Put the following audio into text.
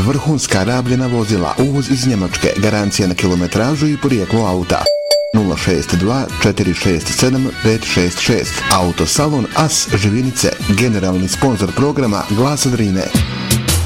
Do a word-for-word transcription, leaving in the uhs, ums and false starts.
vrhunska rabljena vozila, uvoz iz Njemačke, garancija na kilometražu i porijeklo auta. nula šest dva četiri šest sedam pet šest šest. Autosalon As Živinice, generalni sponzor programa Glas Drine.